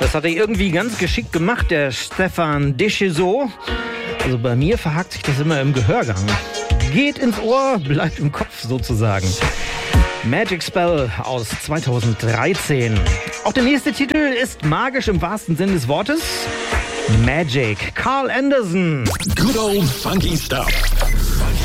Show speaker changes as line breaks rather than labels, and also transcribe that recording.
Das hat er irgendwie ganz geschickt gemacht, der Stefan Deschezaux. Also bei mir verhakt sich das immer im Gehörgang. Geht ins Ohr, bleibt im Kopf sozusagen. Magic Spell aus 2013. Auch der nächste Titel ist magisch im wahrsten Sinne des Wortes. Magic, Carl Anderson.
Good old funky stuff.